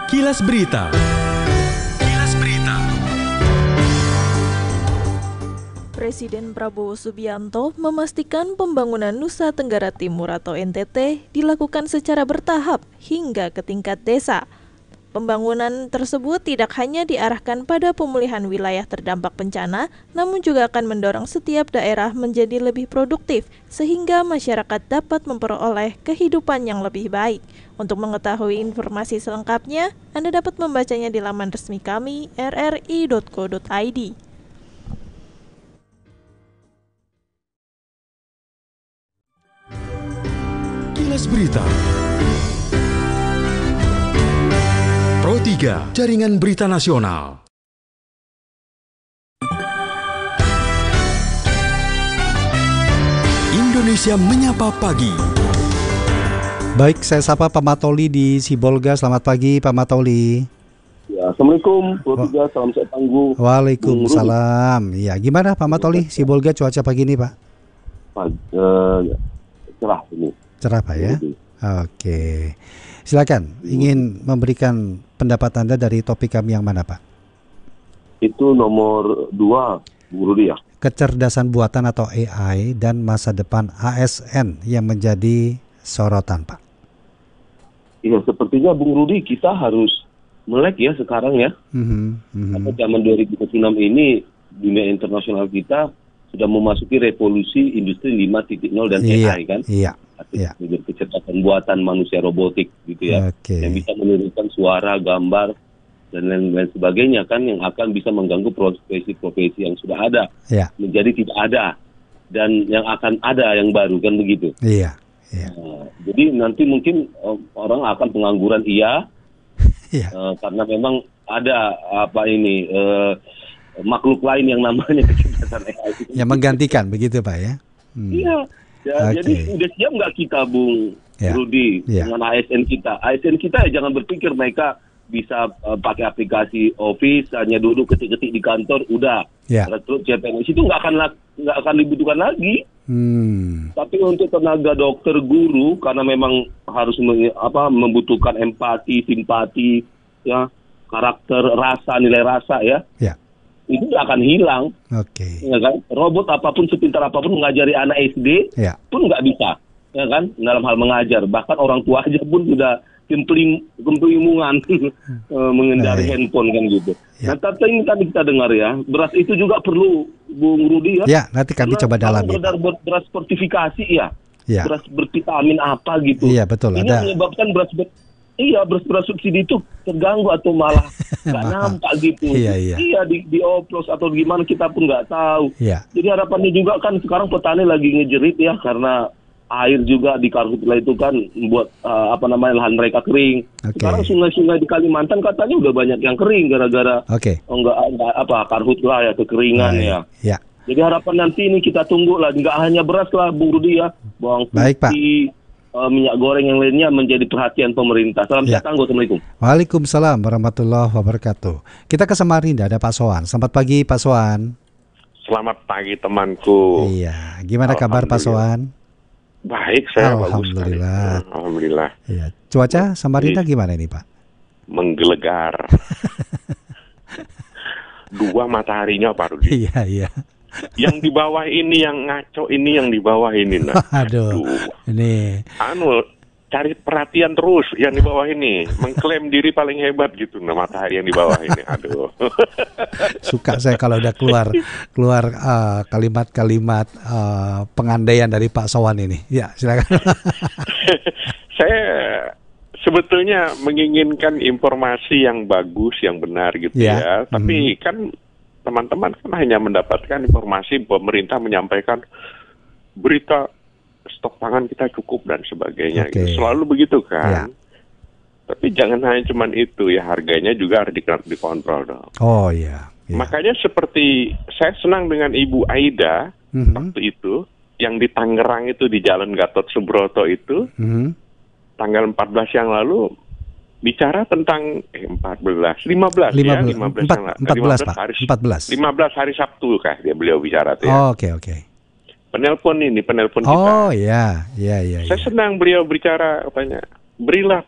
Kilas Berita. Kilas Berita. Presiden Prabowo Subianto memastikan pembangunan Nusa Tenggara Timur atau NTT dilakukan secara bertahap hingga ke tingkat desa. Pembangunan tersebut tidak hanya diarahkan pada pemulihan wilayah terdampak bencana, namun juga akan mendorong setiap daerah menjadi lebih produktif, sehingga masyarakat dapat memperoleh kehidupan yang lebih baik. Untuk mengetahui informasi selengkapnya, Anda dapat membacanya di laman resmi kami, rri.co.id. Kilas Berita. Pro 3, Jaringan Berita Nasional. Indonesia Menyapa Pagi. Baik, saya sapa Pak Matoli di Sibolga. Selamat pagi Pak Matoli. Ya, Assalamualaikum, Pro 3, salam sehat tangguh. Waalaikumsalam. Ya, gimana Pak Matoli, Sibolga cuaca pagi ini Pak? Cerah ini. Cerah Pak ya? Oke. Silakan, ingin memberikan pendapat Anda dari topik kami yang mana Pak? Itu nomor 2, Bu Rudi ya? Kecerdasan buatan atau AI dan masa depan ASN yang menjadi sorotan Pak. Iya, sepertinya Bung Rudi kita harus melek ya sekarang ya. Karena zaman 2006 ini dunia internasional kita sudah memasuki revolusi industri 5.0 dan AI kan? Iya. Kecerdasan buatan manusia robotik gitu ya, yang bisa menirukan suara, gambar dan lain-lain sebagainya kan, yang akan bisa mengganggu profesi-profesi yang sudah ada menjadi tidak ada, dan yang akan ada yang baru kan begitu. Nah, jadi nanti mungkin orang akan pengangguran karena memang ada makhluk lain yang namanya kecerdasan AI yang menggantikan begitu Pak ya. Iya. Jadi udah siap nggak kita Bung Rudi dengan ASN kita? ASN kita ya jangan berpikir mereka bisa pakai aplikasi Office, hanya duduk ketik-ketik di kantor, udah rekrut CPNS itu nggak akan dibutuhkan lagi. Tapi untuk tenaga dokter, guru, karena memang harus membutuhkan empati, simpati, ya, karakter, rasa, nilai rasa ya. Itu nggak akan hilang. Ya kan? Robot apapun, sepintar apapun mengajari anak SD pun nggak bisa, ya kan? Dalam hal mengajar, bahkan orang tua aja pun sudah kemplimungan mengendari handphone kan gitu. Nah, tapi ini tadi kita dengar ya, beras itu juga perlu Bung Rudi ya. Ya, nanti kami coba dalami. Beras fortifikasi beras bervitamin apa gitu. Iya betul. Ini menyebabkan beras subsidi itu terganggu atau malah nggak nampak gitu. Iya dioplos atau gimana kita pun nggak tahu. Jadi harapannya juga kan sekarang petani lagi ngejerit ya, karena air juga di karhutla itu kan membuat lahan mereka kering. Sekarang sungai-sungai di Kalimantan katanya udah banyak yang kering gara-gara karhutla ya, kekeringan ya. Jadi harapan nanti ini kita tunggu lah, nggak hanya beras lah Bung Rudi ya, bawang putih, minyak goreng yang lainnya menjadi perhatian pemerintah. Salam sehat tangguh. Assalamualaikum. Waalaikumsalam warahmatullahi wabarakatuh. Kita ke Samarinda, ada Pak Soan. Selamat pagi Pak Soan. Selamat pagi temanku. Iya, gimana kabar Pak Soan? Baik, saya Alhamdulillah. Bagus. Alhamdulillah. Iya. Cuaca Samarinda gimana ini Pak? Menggelegar. Dua mataharinya Pak Rudi. Iya. Yang di bawah ini yang ngaco, ini yang di bawah ini. Nah. Aduh. Ini. Cari perhatian terus yang di bawah ini, mengklaim diri paling hebat gitu. Nah, matahari yang di bawah ini. Aduh. Suka saya kalau udah keluar kalimat-kalimat pengandaian dari Pak Sowan ini. Ya, silakan. Saya sebetulnya menginginkan informasi yang bagus, yang benar gitu ya. Tapi kan teman-teman kan hanya mendapatkan informasi pemerintah menyampaikan berita stok pangan kita cukup dan sebagainya. Gitu. Selalu begitu kan. Tapi jangan hanya cuman itu ya, harganya juga harus dikontrol dong. Makanya seperti saya senang dengan Ibu Aida waktu itu yang di Tangerang itu, di Jalan Gatot Subroto itu tanggal 14 yang lalu bicara tentang 15 hari Sabtu kah beliau bicara tuh ya. Penelpon kita. Saya senang beliau bicara, katanya berilah